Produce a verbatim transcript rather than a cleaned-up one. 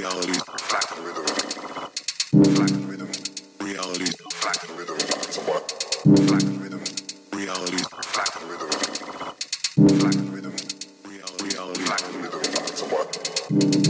reality, fact and rhythm, fact and rhythm, reality, fact and rhythm, so what? Fact and rhythm, reality, fact and rhythm, fact and rhythm, reality, fact and rhythm, so what?